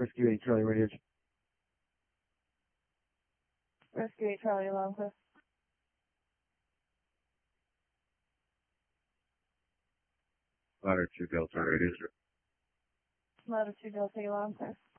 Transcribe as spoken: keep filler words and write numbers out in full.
Rescue eight Charlie radio. Rescue eight Charlie, alarm clear. Ladder two Delta radio. Ladder two Delta, alarm clear.